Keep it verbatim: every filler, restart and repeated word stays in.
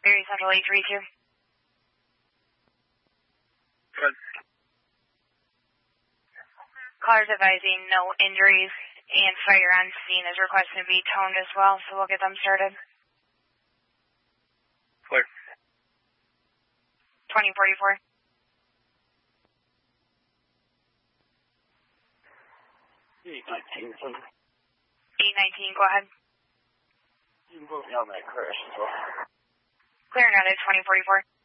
Area Central eight three two. Good. Callers advising no injuries and fire on scene is requested to be toned as well, so we'll get them started. Clear. twenty forty-four. eight nineteen, please. eight nineteen, go ahead. You can put me on that crash as well. Clearing out at twenty forty-four.